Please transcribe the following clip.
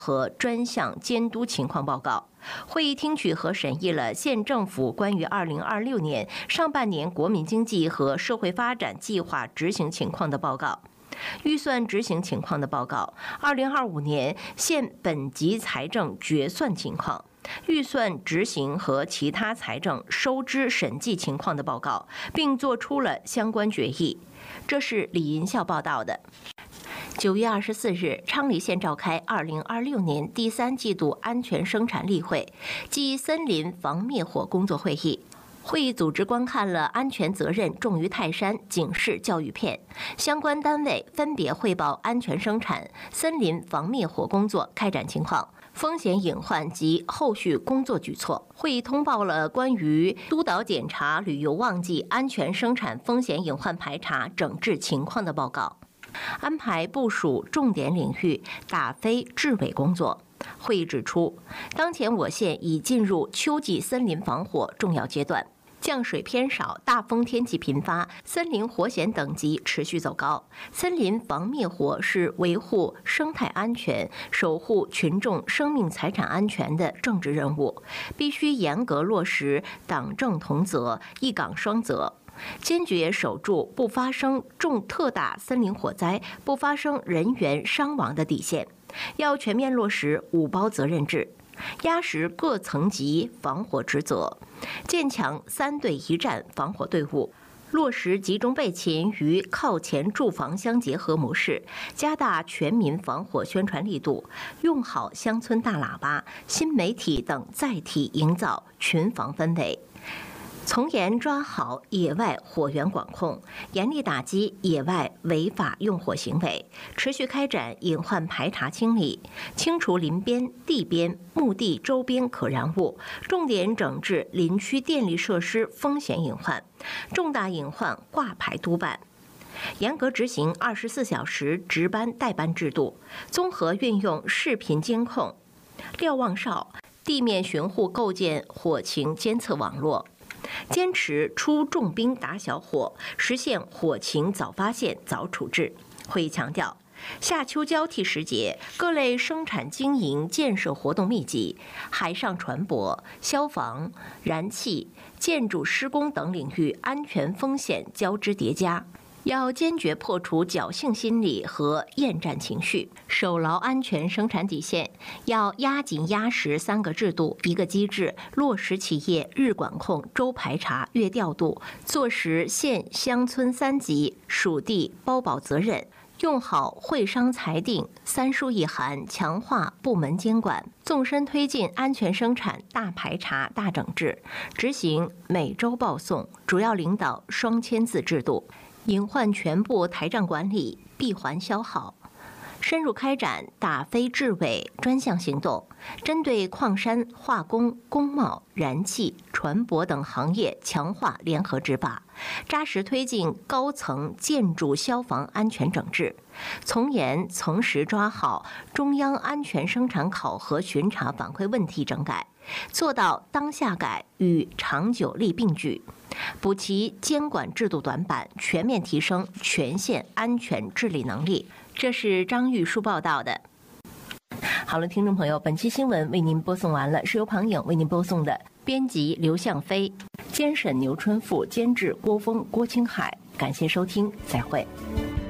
和专项监督情况报告。会议听取和审议了县政府关于2026年上半年国民经济和社会发展计划执行情况的报告、预算执行情况的报告、2025年县本级财政决算情况、预算执行和其他财政收支审计情况的报告，并作出了相关决议。这是李银孝报道的。9月24日，昌黎县召开2026年第3季度安全生产例会暨森林防灭火工作会议。会议组织观看了安全责任重于泰山警示教育片，相关单位分别汇报安全生产、森林防灭火工作开展情况、风险隐患及后续工作举措。会议通报了关于督导检查旅游旺季安全生产风险隐患排查整治情况的报告，安排部署重点领域打非治伪工作。会议指出，当前我县已进入秋季森林防火重要阶段，降水偏少，大风天气频发，森林火险等级持续走高。森林防灭火是维护生态安全、守护群众生命财产安全的政治任务，必须严格落实党政同责、一岗双责，坚决守住不发生重特大森林火灾、不发生人员伤亡的底线。要全面落实5包责任制，压实各层级防火职责，建强3队1站防火队伍，落实集中备勤与靠前住房相结合模式，加大全民防火宣传力度，用好乡村大喇叭、新媒体等载体，营造群防氛围。从严抓好野外火源管控，严厉打击野外违法用火行为，持续开展隐患排查清理，清除林边、地边、墓地周边可燃物，重点整治林区电力设施风险隐患，重大隐患挂牌督办。严格执行24小时值班代班制度，综合运用视频监控、瞭望哨、地面巡护构建火情监测网络，坚持出重兵打小火，实现火情早发现、早处置。会议强调，夏秋交替时节，各类生产经营建设活动密集，海上船舶、消防、燃气、建筑施工等领域安全风险交织叠加。要坚决破除侥幸心理和厌战情绪，守牢安全生产底线。要压紧压实3个制度、1个机制，落实企业日管控、周排查、月调度，做实县乡村3级属地包保责任。用好会商裁定3书1函，强化部门监管，纵深推进安全生产大排查、大整治，执行每周报送，主要领导双签字制度。隐患全部台账管理，闭环消耗，深入开展打非治伪专项行动，针对矿山、化工、工贸、燃气、船舶等行业强化联合执法，扎实推进高层建筑消防安全整治，从严从实抓好中央安全生产考核巡查反馈问题整改，做到当下改与长久力并举，补齐监管制度短板，全面提升全县安全治理能力。这是张玉书报道的。好了，听众朋友，本期新闻为您播送完了，是由庞颖为您播送的，编辑刘向飞，监审牛春富，监制郭峰、郭青海。感谢收听，再会。